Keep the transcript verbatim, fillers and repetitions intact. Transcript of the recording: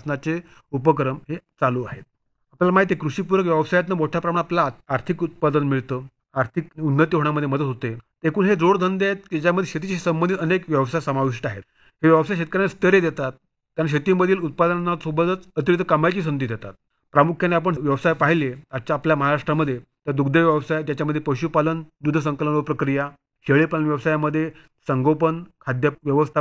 शासनाचे उपक्रम हे चालू आहेत. आपल्याला माहिती आहे कृषीपूरक व्यवसायातनं मोठ्या प्रमाणात आपल्याला आर्थिक उत्पादन मिळतं, आर्थिक उन्नती होण्यामध्ये मदत होते. एकूण हे जोडधंदे आहेत की ज्यामध्ये शेतीशी संबंधित अनेक व्यवसाय समाविष्ट आहेत. हे व्यवसाय शेतकऱ्यांना स्थैर्य देतात, त्यांना शेतीमधील उत्पादनासोबतच अतिरिक्त कमाईची संधी देतात. प्रामुख्याने आपण व्यवसाय पाहिले आजच्या आपल्या महाराष्ट्रामध्ये तर दुग्ध व्यवसाय, त्याच्यामध्ये पशुपालन, दूध संकलन व प्रक्रिया, शेळीपालन व्यवसायामध्ये संगोपन, खाद्य व्यवस्थापन